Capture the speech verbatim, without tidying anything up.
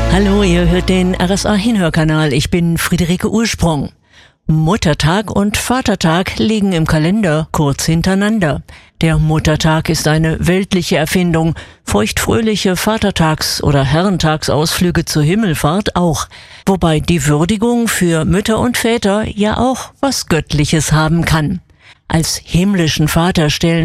Hallo, ihr hört den R S A-Hinhörkanal. Ich bin Friederike Ursprung. Muttertag und Vatertag liegen im Kalender kurz hintereinander. Der Muttertag ist eine weltliche Erfindung, feuchtfröhliche Vatertags- oder Herrentagsausflüge zur Himmelfahrt auch. Wobei die Würdigung für Mütter und Väter ja auch was Göttliches haben kann. Als himmlischen Vater stellen